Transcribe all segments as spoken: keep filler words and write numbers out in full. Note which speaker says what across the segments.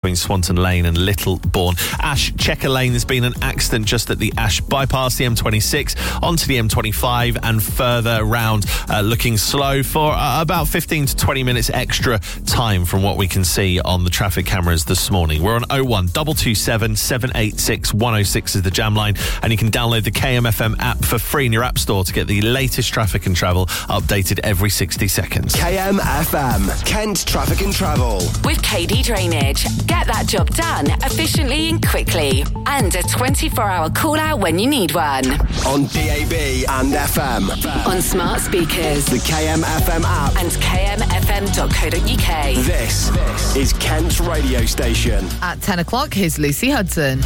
Speaker 1: between Swanton Lane and Littlebourne. Ash Checker Lane, there's been an accident just at the Ash bypass, the M twenty-six, onto the M twenty-five and further round, uh, looking slow for uh, about fifteen to twenty minutes extra time from what we can see on the traffic cameras this morning. We're on oh one two two seven, seven eight six, one oh six is the jam line, and you can download the K M F M app for free in your app store to get the latest traffic and travel updated every sixty seconds.
Speaker 2: K M F M, Kent Traffic and Travel.
Speaker 3: With K D Drainage. Get that job done efficiently and quickly. And a twenty-four hour call out when you need one.
Speaker 2: On D A B and F M.
Speaker 3: On smart speakers.
Speaker 2: The K M F M app.
Speaker 3: And k m f m dot co dot u k.
Speaker 2: This, this is Kent's radio station.
Speaker 4: At ten o'clock, here's Lucy Hudson.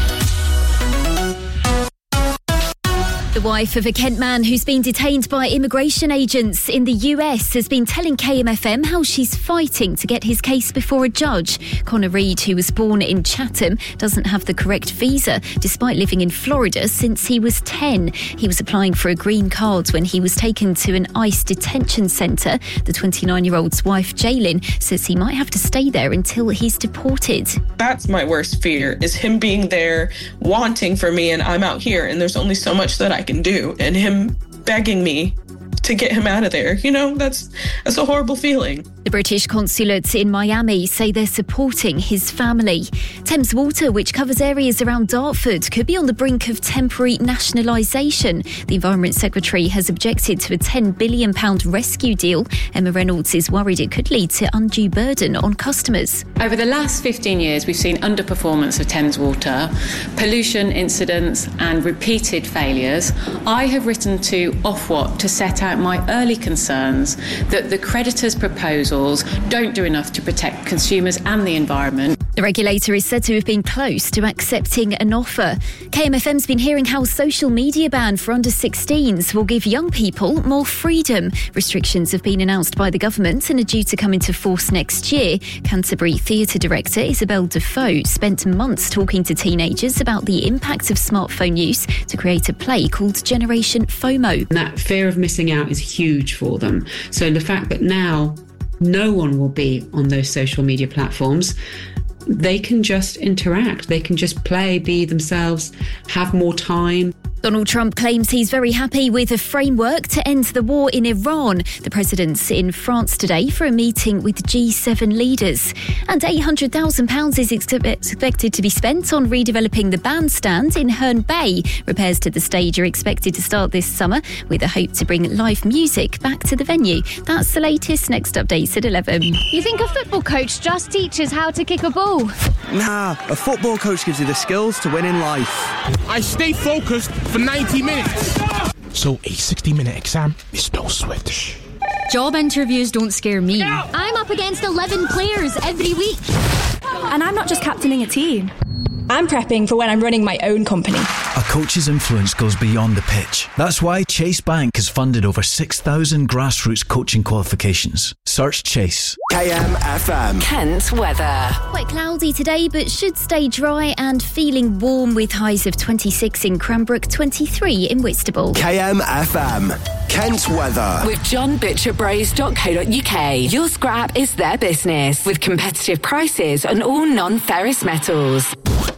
Speaker 5: The wife of a Kent man who's been detained by immigration agents in the U S has been telling K M F M how she's fighting to get his case before a judge. Connor Reed, who was born in Chatham, doesn't have the correct visa, despite living in Florida since he was ten. He was applying for a green card when he was taken to an ICE detention centre. The twenty-nine-year-old's wife, Jaylin, says he might have to stay there until he's deported.
Speaker 6: That's my worst fear, is him being there, wanting for me, and I'm out here, and there's only so much that I can do, and him begging me to get him out of there. You know, that's that's a horrible feeling.
Speaker 5: The British consulate in Miami say they're supporting his family. Thames Water, which covers areas around Dartford, could be on the brink of temporary nationalisation. The Environment Secretary has objected to a ten billion pounds rescue deal. Emma Reynolds is worried it could lead to undue burden on customers.
Speaker 7: Over the last fifteen years, we've seen underperformance of Thames Water, pollution incidents and repeated failures. I have written to Ofwat to set out my early concerns that the creditors' proposals don't do enough to protect consumers and the environment.
Speaker 5: The regulator is said to have been close to accepting an offer. K M F M's been hearing how social media ban for under sixteens will give young people more freedom. Restrictions have been announced by the government and are due to come into force next year. Canterbury Theatre director Isabel Defoe spent months talking to teenagers about the impact of smartphone use to create a play called Generation FOMO.
Speaker 8: That fear of missing out is huge for them. So the fact that now no one will be on those social media platforms, they can just interact, they can just play, be themselves, have more time.
Speaker 5: Donald Trump claims he's very happy with a framework to end the war in Iran. The president's in France today for a meeting with G seven leaders. And eight hundred thousand pounds is ex- expected to be spent on redeveloping the bandstand in Herne Bay. Repairs to the stage are expected to start this summer with a hope to bring live music back to the venue. That's the latest. Next updates at eleven.
Speaker 9: You think a football coach just teaches how to kick a ball?
Speaker 10: Nah, a football coach gives you the skills to win in life.
Speaker 11: I stay focused for ninety minutes. So a sixty-minute exam is no sweat.
Speaker 12: Job interviews don't scare me.
Speaker 9: I'm up against eleven players every week.
Speaker 13: And I'm not just captaining a team.
Speaker 14: I'm prepping for when I'm running my own company.
Speaker 15: A coach's influence goes beyond the pitch. That's why Chase Bank has funded over six thousand grassroots coaching qualifications. Search Chase.
Speaker 2: K M F M.
Speaker 3: Kent weather.
Speaker 5: Quite cloudy today, but should stay dry and feeling warm with highs of twenty-six in Cranbrook, twenty-three in Whitstable.
Speaker 2: K M F M. Kent weather.
Speaker 3: With john butcher bros dot co dot u k. Your scrap is their business with competitive prices on all non-ferrous metals.